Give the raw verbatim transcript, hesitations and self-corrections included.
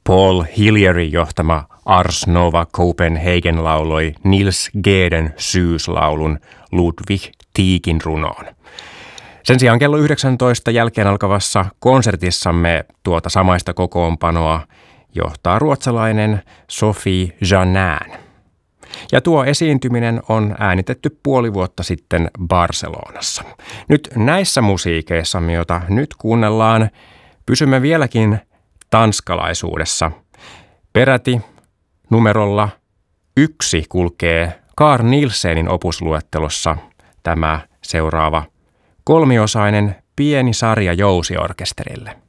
Paul Hillierin johtama Ars Nova Copenhagen lauloi Niels Geden syyslaulun Ludwig Tiekin runoon. Sen sijaan kello yhdeksäntoista jälkeen alkavassa konsertissamme tuota samaista kokoonpanoa johtaa ruotsalainen Sophie Jeannin. Ja tuo esiintyminen on äänitetty puoli vuotta sitten Barcelonassa. Nyt näissä musiikeissa, joita nyt kuunnellaan, pysymme vieläkin tanskalaisuudessa. Peräti numerolla yksi kulkee Carl Nielsenin opusluettelossa tämä seuraava kolmiosainen pieni sarja jousiorkesterille.